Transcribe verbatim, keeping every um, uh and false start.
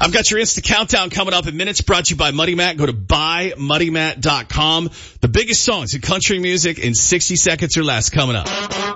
I've got your Insta Countdown coming up in minutes, brought to you by Muddy Matt. Go to buy muddy matt dot com. The biggest songs in country music in sixty seconds or less coming up.